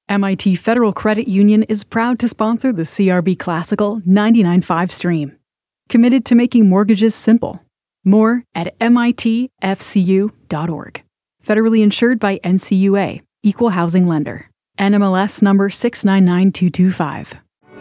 MIT Federal Credit Union is proud to sponsor the CRB Classical 99.5 stream. Committed to making mortgages simple. More at mitfcu.org. Federally insured by NCUA, Equal Housing Lender. NMLS number 699225.